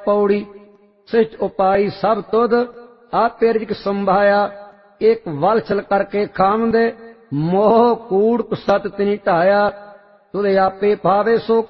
पौड़ी। श्रेष्ठ उपाय सब तुद आपे रिजक संभाया। एक वल छल करके खाम दे, मोह कूड़ सत तिनी ढाया। तुद आपे भावे सो